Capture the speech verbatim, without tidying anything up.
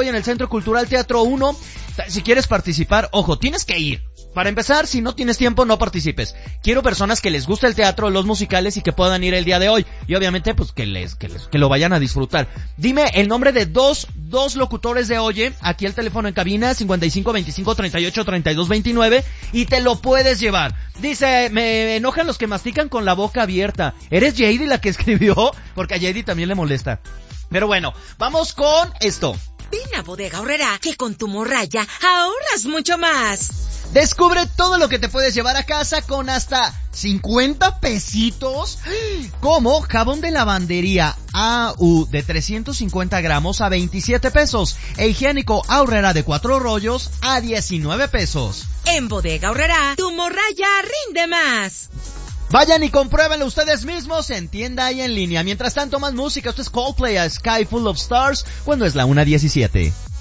hoy en el Centro Cultural Teatro uno. Si quieres participar, ojo, tienes que ir. Para empezar, si no tienes tiempo, no participes. Quiero personas que les guste el teatro, los musicales y que puedan ir el día de hoy. Y obviamente, pues que les, que les, que lo vayan a disfrutar. Dime el nombre de dos, dos locutores de Oye. Aquí el teléfono en cabina, cincuenta y cinco, veinticinco, treinta y ocho, treinta y dos, veintinueve. Y te lo puedes llevar. Dice, me enojan los que mastican con la boca abierta. ¿Eres Jady la que escribió? Porque a Jady también le molesta. Pero bueno, vamos con esto. Ven a Bodega Aurrerá, que con tu morralla ahorras mucho más. Descubre todo lo que te puedes llevar a casa con hasta cincuenta pesitos. Como jabón de lavandería A U de trescientos cincuenta gramos a veintisiete pesos. E higiénico Aurrerá de cuatro rollos a diecinueve pesos. En Bodega Aurrerá, tu morralla rinde más. Vayan y compruébenlo ustedes mismos en tienda y en línea. Mientras tanto, más música. Esto es Coldplay, a Sky Full of Stars, cuando es la una diecisiete.